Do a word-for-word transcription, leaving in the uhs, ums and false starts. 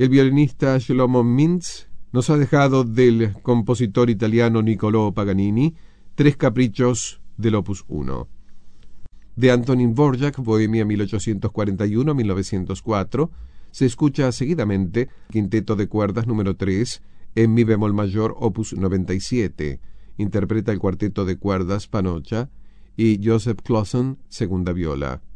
El violinista Shlomo Mintz nos ha dejado del compositor italiano Niccolò Paganini tres caprichos del opus uno. De Antonín Dvorak, Bohemia mil ochocientos cuarenta y uno a mil novecientos cuatro, se escucha seguidamente Quinteto de cuerdas número tres en mi bemol mayor opus noventa y siete. Interpreta el cuarteto de cuerdas Panocha y Joseph Clausen, segunda viola.